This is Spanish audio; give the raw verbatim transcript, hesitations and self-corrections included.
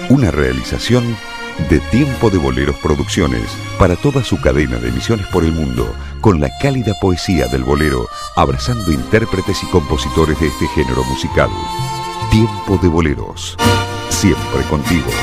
Una realización de Tiempo de Boleros Producciones para toda su cadena de emisiones por el mundo, con la cálida poesía del bolero, abrazando intérpretes y compositores de este género musical. Tiempo de Boleros, siempre contigo.